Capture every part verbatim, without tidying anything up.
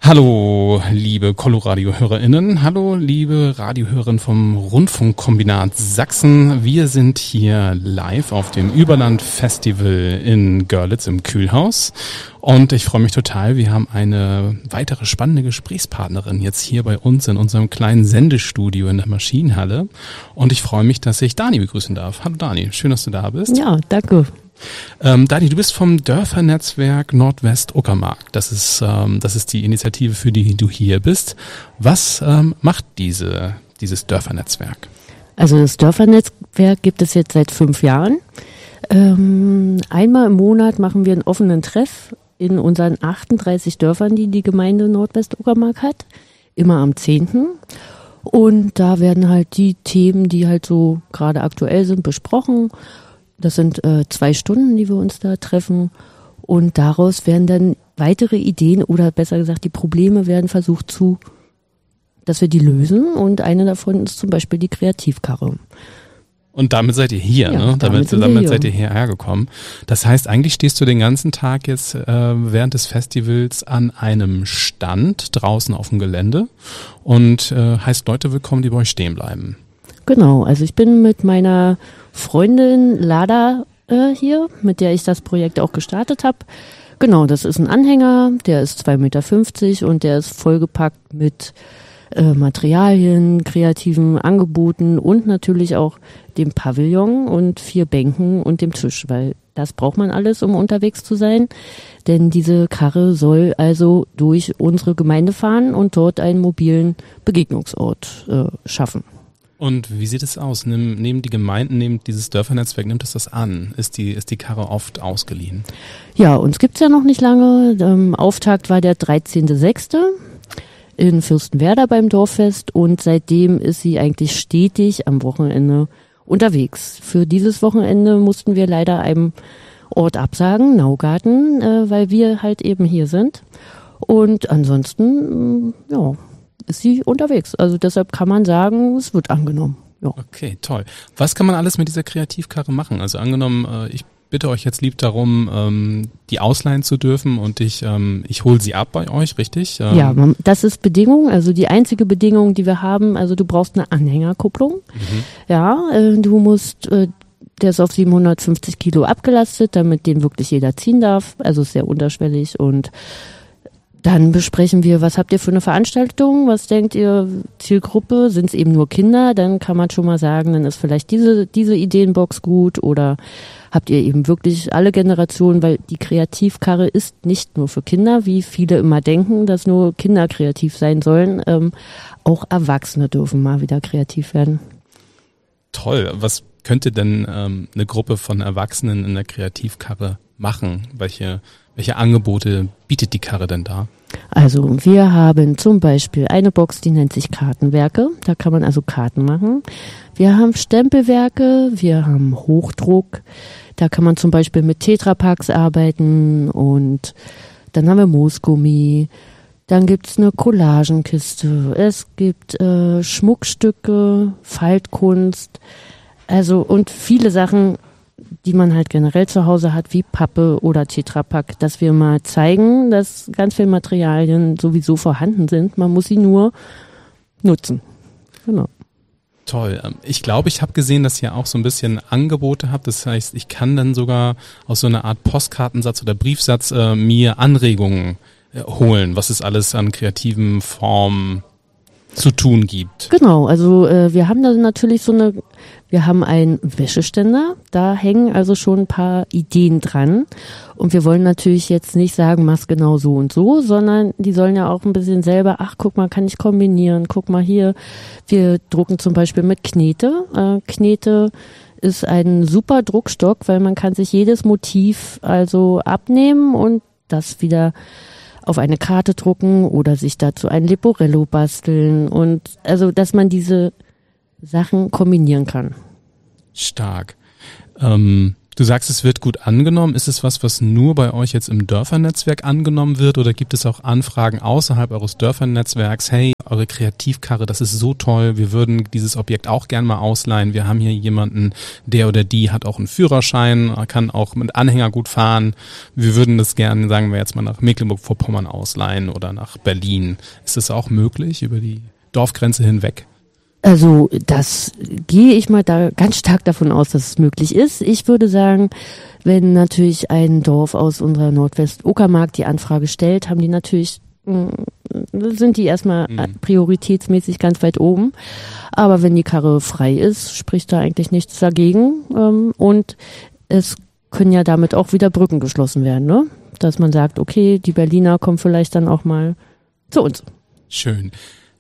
Hallo, liebe Coloradio-HörerInnen. Hallo, liebe Radiohörerinnen vom Rundfunkkombinat Sachsen. Wir sind hier live auf dem Überland-Festival in Görlitz im Kühlhaus. Und ich freue mich total. Wir haben eine weitere spannende Gesprächspartnerin jetzt hier bei uns in unserem kleinen Sendestudio in der Maschinenhalle. Und ich freue mich, dass ich Dani begrüßen darf. Hallo Dani, schön, dass du da bist. Ja, danke. Ähm, Dani, du bist vom Dörfernetzwerk Nordwest-Uckermark. Das ist, ähm, das ist die Initiative, für die du hier bist. Was ähm, macht diese, dieses Dörfernetzwerk? Also das Dörfernetzwerk gibt es jetzt seit fünf Jahren. Ähm, einmal im Monat machen wir einen offenen Treff in unseren achtunddreißig Dörfern, die die Gemeinde Nordwest-Uckermark hat. Immer am zehnten Und da werden halt die Themen, die halt so gerade aktuell sind, besprochen. Das sind äh, zwei Stunden, die wir uns da treffen, und daraus werden dann weitere Ideen oder besser gesagt die Probleme werden versucht zu, dass wir die lösen, und eine davon ist zum Beispiel die Kreativkarre. Und damit seid ihr hier, ja, ne? Damit, damit, damit hier. seid ihr hierher gekommen. Das heißt, eigentlich stehst du den ganzen Tag jetzt äh, während des Festivals an einem Stand draußen auf dem Gelände und äh, heißt Leute willkommen, die bei euch stehen bleiben. Genau, also ich bin mit meiner Freundin Lada äh, hier, mit der ich das Projekt auch gestartet habe. Genau, das ist ein Anhänger, der ist zwei Meter fünfzig und der ist vollgepackt mit äh, Materialien, kreativen Angeboten und natürlich auch dem Pavillon und vier Bänken und dem Tisch, weil das braucht man alles, um unterwegs zu sein. Denn diese Karre soll also durch unsere Gemeinde fahren und dort einen mobilen Begegnungsort äh, schaffen. Und wie sieht es aus? Nehmen, nehmen die Gemeinden, nimmt dieses Dörfernetzwerk, nimmt es das an? Ist die, ist die Karre oft ausgeliehen? Ja, uns gibt's ja noch nicht lange. Ähm, Auftakt war der dreizehnte sechste in Fürstenwerder beim Dorffest, und seitdem ist sie eigentlich stetig am Wochenende unterwegs. Für dieses Wochenende mussten wir leider einem Ort absagen, Naugarten, äh, weil wir halt eben hier sind. Und ansonsten, äh, ja... ist sie unterwegs. Also deshalb kann man sagen, es wird angenommen. Ja. Okay, toll. Was kann man alles mit dieser Kreativkarre machen? Also angenommen, äh, ich bitte euch jetzt lieb darum, ähm, die ausleihen zu dürfen, und ich ähm, ich hole sie ab bei euch, richtig? Ähm, ja, das ist Bedingung, also die einzige Bedingung, die wir haben, also du brauchst eine Anhängerkupplung. Mhm. Ja, äh, du musst, äh, der ist auf siebenhundertfünfzig Kilo abgelastet, damit den wirklich jeder ziehen darf. Also ist sehr unterschwellig, und dann besprechen wir, was habt ihr für eine Veranstaltung, was denkt ihr, Zielgruppe, sind es eben nur Kinder, dann kann man schon mal sagen, dann ist vielleicht diese diese Ideenbox gut, oder habt ihr eben wirklich alle Generationen, weil die Kreativkarre ist nicht nur für Kinder, wie viele immer denken, dass nur Kinder kreativ sein sollen, ähm, auch Erwachsene dürfen mal wieder kreativ werden. Toll, was könnte denn ähm, eine Gruppe von Erwachsenen in der Kreativkarre machen? Welche Welche Angebote bietet die Karre denn da? Also wir haben zum Beispiel eine Box, die nennt sich Kartenwerke. Da kann man also Karten machen. Wir haben Stempelwerke, wir haben Hochdruck. Da kann man zum Beispiel mit Tetrapaks arbeiten, und dann haben wir Moosgummi. Dann gibt's eine Collagenkiste. Es gibt äh, Schmuckstücke, Faltkunst, also und viele Sachen, die man halt generell zu Hause hat, wie Pappe oder Tetrapack, dass wir mal zeigen, dass ganz viele Materialien sowieso vorhanden sind. Man muss sie nur nutzen. Genau. Toll. Ich glaube, ich habe gesehen, dass ihr auch so ein bisschen Angebote habt. Das heißt, ich kann dann sogar aus so einer Art Postkartensatz oder Briefsatz äh, mir Anregungen äh, holen, was es alles an kreativen Formen zu tun gibt. Genau, also äh, wir haben da natürlich so eine, wir haben einen Wäscheständer, da hängen also schon ein paar Ideen dran, und wir wollen natürlich jetzt nicht sagen, mach's genau so und so, sondern die sollen ja auch ein bisschen selber, ach guck mal, kann ich kombinieren, guck mal hier, wir drucken zum Beispiel mit Knete. Äh, Knete ist ein super Druckstock, weil man kann sich jedes Motiv also abnehmen und das wieder auf eine Karte drucken oder sich dazu ein Leporello basteln, und also, dass man diese Sachen kombinieren kann. Stark. Ähm, du sagst, es wird gut angenommen. Ist es was, was nur bei euch jetzt im Dörfernetzwerk angenommen wird, oder gibt es auch Anfragen außerhalb eures Dörfernetzwerks? Hey, eure Kreativkarre, das ist so toll, wir würden dieses Objekt auch gern mal ausleihen. Wir haben hier jemanden, der oder die hat auch einen Führerschein, kann auch mit Anhänger gut fahren. Wir würden das gerne, sagen wir jetzt mal, nach Mecklenburg-Vorpommern ausleihen oder nach Berlin. Ist das auch möglich über die Dorfgrenze hinweg? Also das gehe ich mal da ganz stark davon aus, dass es möglich ist. Ich würde sagen, wenn natürlich ein Dorf aus unserer Nordwest-Uckermark die Anfrage stellt, haben die natürlich, sind die erstmal mhm. prioritätsmäßig ganz weit oben. Aber wenn die Karre frei ist, spricht da eigentlich nichts dagegen. Und es können ja damit auch wieder Brücken geschlossen werden, ne? Dass man sagt, okay, die Berliner kommen vielleicht dann auch mal zu uns. Schön.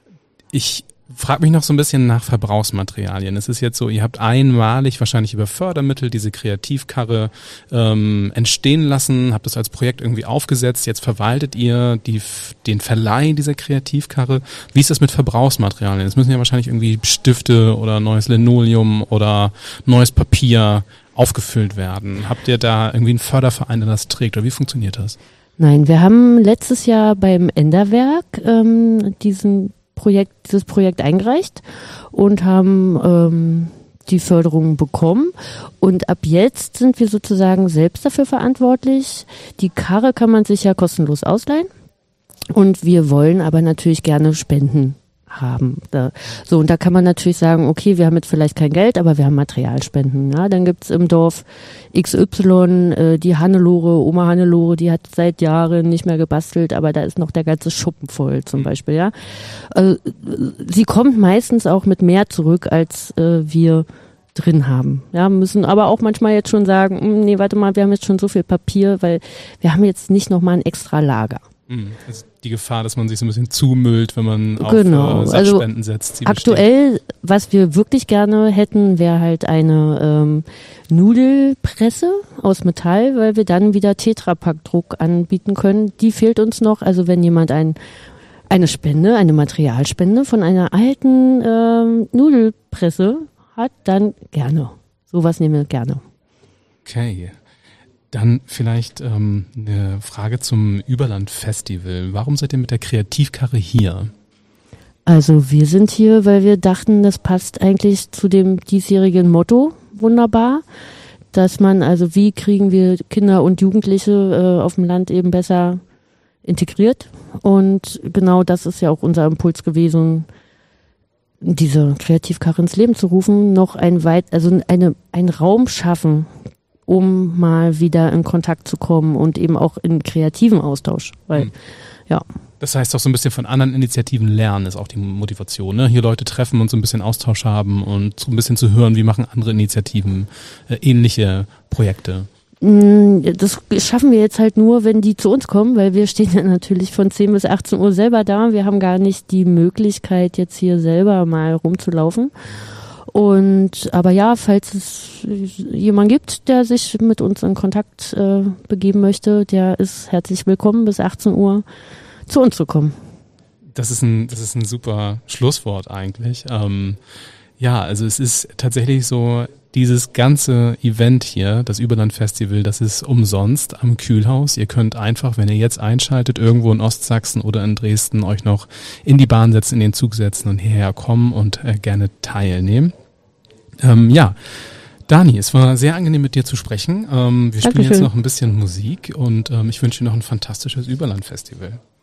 Ich frag mich noch so ein bisschen nach Verbrauchsmaterialien. Es ist jetzt so, ihr habt einmalig wahrscheinlich über Fördermittel diese Kreativkarre ähm, entstehen lassen, habt das als Projekt irgendwie aufgesetzt, jetzt verwaltet ihr die, den Verleih dieser Kreativkarre. Wie ist das mit Verbrauchsmaterialien? Es müssen ja wahrscheinlich irgendwie Stifte oder neues Linoleum oder neues Papier aufgefüllt werden. Habt ihr da irgendwie einen Förderverein, der das trägt, oder wie funktioniert das? Nein, wir haben letztes Jahr beim Enderwerk ähm, diesen Projekt, dieses Projekt eingereicht und haben ähm, die Förderung bekommen. Und ab jetzt sind wir sozusagen selbst dafür verantwortlich. Die Karre kann man sich ja kostenlos ausleihen. Und wir wollen aber natürlich gerne Spenden haben. Da, so, und da kann man natürlich sagen, okay, wir haben jetzt vielleicht kein Geld, aber wir haben Materialspenden. Ja? Dann gibt's im Dorf X Y, äh, die Hannelore, Oma Hannelore, die hat seit Jahren nicht mehr gebastelt, aber da ist noch der ganze Schuppen voll zum Beispiel. Ja, also, sie kommt meistens auch mit mehr zurück, als äh, wir drin haben. Ja, müssen aber auch manchmal jetzt schon sagen, nee, warte mal, wir haben jetzt schon so viel Papier, weil wir haben jetzt nicht nochmal ein extra Lager. Also die Gefahr, dass man sich so ein bisschen zumüllt, wenn man auf genau. äh, Sachspenden setzt. Also aktuell, besteht. Was wir wirklich gerne hätten, wäre halt eine ähm, Nudelpresse aus Metall, weil wir dann wieder Tetrapack-Druck anbieten können. Die fehlt uns noch. Also wenn jemand ein, eine Spende, eine Materialspende von einer alten ähm, Nudelpresse hat, dann gerne. Sowas nehmen wir gerne. Okay. Dann vielleicht ähm, eine Frage zum Überland-Festival. Warum seid ihr mit der Kreativkarre hier? Also wir sind hier, weil wir dachten, das passt eigentlich zu dem diesjährigen Motto wunderbar, dass man, also wie kriegen wir Kinder und Jugendliche äh, auf dem Land eben besser integriert. Und genau das ist ja auch unser Impuls gewesen, diese Kreativkarre ins Leben zu rufen, noch ein weit, also eine, einen Raum schaffen, um mal wieder in Kontakt zu kommen und eben auch in kreativen Austausch. Weil, mhm. ja. Das heißt auch so ein bisschen von anderen Initiativen lernen ist auch die Motivation, ne? Hier Leute treffen und so ein bisschen Austausch haben und so ein bisschen zu hören, wie machen andere Initiativen äh, ähnliche Projekte. Das schaffen wir jetzt halt nur, wenn die zu uns kommen, weil wir stehen ja natürlich von zehn bis achtzehn Uhr selber da. Wir haben gar nicht die Möglichkeit, jetzt hier selber mal rumzulaufen. Und aber ja, falls es jemand gibt, der sich mit uns in Kontakt äh, begeben möchte, der ist herzlich willkommen, bis achtzehn Uhr zu uns zu kommen. Das ist ein, das ist ein super Schlusswort eigentlich. Ähm, ja, also es ist tatsächlich so, dieses ganze Event hier, das Überland-Festival, das ist umsonst am Kühlhaus. Ihr könnt einfach, wenn ihr jetzt einschaltet, irgendwo in Ostsachsen oder in Dresden, euch noch in die Bahn setzen, in den Zug setzen und hierher kommen und äh, gerne teilnehmen. Ähm, ja, Dani, es war sehr angenehm mit dir zu sprechen. Ähm, wir Dankeschön. Spielen jetzt noch ein bisschen Musik und ähm, ich wünsche dir noch ein fantastisches Überland-Festival.